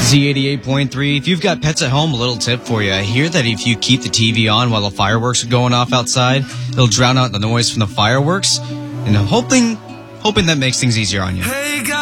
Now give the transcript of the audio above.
Z88.3. If you've got pets at home, a little tip for you. I hear that if you keep the TV on while the fireworks are going off outside, it'll drown out the noise from the fireworks. And I'm hoping that makes things easier on you.